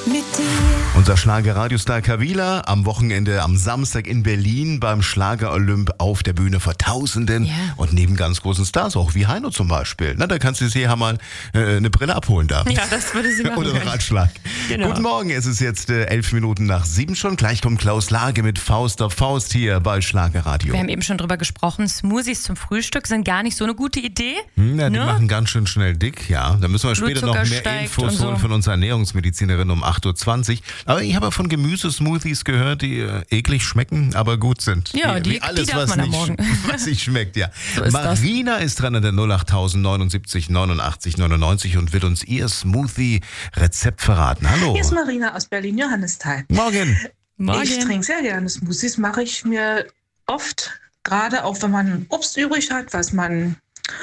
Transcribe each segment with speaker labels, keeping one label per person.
Speaker 1: mit dir.
Speaker 2: Unser Schlager-Radiostar Kavila am Wochenende, am Samstag in Berlin beim Schlager-Olymp auf der Bühne vor Tausenden und neben ganz großen Stars, auch wie Heino zum Beispiel. Na, da kannst du sie ja mal eine Brille abholen da.
Speaker 3: Ja, das würde sie machen.
Speaker 2: Oder einen Ratschlag.
Speaker 3: Genau.
Speaker 2: Guten Morgen, es ist jetzt 11 Minuten nach 7 schon. Gleich kommt Klaus Lage mit Faust auf Faust hier bei Schlagerradio.
Speaker 3: Wir haben eben schon drüber gesprochen, Smoothies zum Frühstück sind gar nicht so eine gute Idee.
Speaker 2: Ja, die machen ganz schön schnell dick, ja. Da müssen wir später noch mehr Infos holen von unserer Ernährungsmedizinerin um 8.20 Uhr. Aber ich habe von Gemüsesmoothies gehört, die eklig schmecken, aber gut sind.
Speaker 3: Ja,
Speaker 2: wie alles,
Speaker 3: die darf
Speaker 2: was
Speaker 3: man am
Speaker 2: nicht,
Speaker 3: Morgen.
Speaker 2: was nicht schmeckt, ja.
Speaker 3: So ist
Speaker 2: Marina ist dran an der 08000 79 89 99 und wird uns ihr Smoothie-Rezept verraten. Hallo.
Speaker 4: Hier ist Marina aus Berlin-Johannesthal.
Speaker 2: Morgen.
Speaker 4: Ich trinke sehr gerne Smoothies, mache ich mir oft, gerade auch wenn man Obst übrig hat, was man,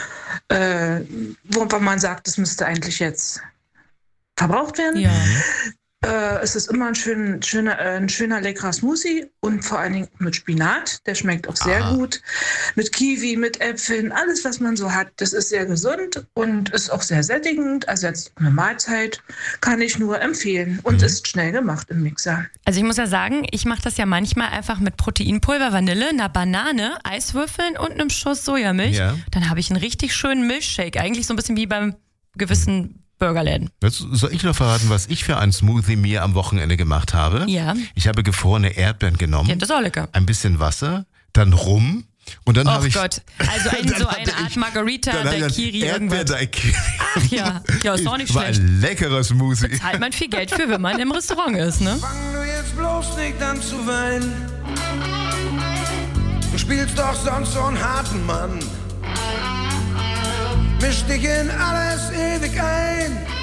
Speaker 4: wo man sagt, das müsste eigentlich jetzt verbraucht werden.
Speaker 3: Ja.
Speaker 4: Es ist immer ein schöner, leckerer Smoothie und vor allen Dingen mit Spinat. Der schmeckt auch sehr gut. Mit Kiwi, mit Äpfeln, alles, was man so hat. Das ist sehr gesund und ist auch sehr sättigend. Also jetzt eine Mahlzeit kann ich nur empfehlen und ist schnell gemacht im Mixer.
Speaker 3: Also ich muss ja sagen, ich mache das ja manchmal einfach mit Proteinpulver, Vanille, einer Banane, Eiswürfeln und einem Schuss Sojamilch. Ja. Dann habe ich einen richtig schönen Milchshake. Eigentlich so ein bisschen wie beim gewissen Burgerläden.
Speaker 2: Jetzt soll ich noch verraten, was ich für einen Smoothie mir am Wochenende gemacht habe?
Speaker 3: Ja.
Speaker 2: Ich habe gefrorene Erdbeeren genommen.
Speaker 3: Ja, das ist auch lecker.
Speaker 2: Ein bisschen Wasser, dann Rum. Und dann habe ich.
Speaker 3: Oh Gott, also so eine Art Margarita, Daiquiri, irgendwas.
Speaker 2: Daiquiri.
Speaker 3: Ach ja, ist auch nicht
Speaker 2: war
Speaker 3: schlecht.
Speaker 2: Ein leckerer Smoothie.
Speaker 3: Bezahlt man viel Geld für, wenn man im Restaurant ist, ne?
Speaker 5: Fang du jetzt bloß nicht an zu weinen. Du spielst doch sonst so einen harten Mann. Misch dich in alles ewig ein.